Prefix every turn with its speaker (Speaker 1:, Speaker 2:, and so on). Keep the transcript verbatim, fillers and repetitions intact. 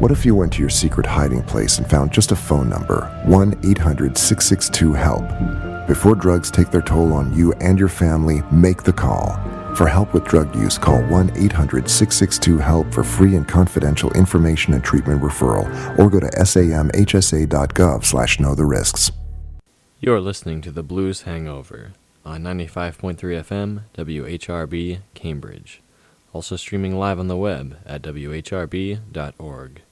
Speaker 1: What if you went to your secret hiding place and found just a phone number, one eight hundred six six two HELP? Before drugs take their toll on you and your family, make the call. For help with drug use, call one eight hundred six six two HELP for free and confidential information and treatment referral, or go to samhsa.gov slash know the risks.
Speaker 2: You're listening to The Blues Hangover on ninety-five point three F M, W H R B, Cambridge. Also streaming live on the web at w h r b dot org.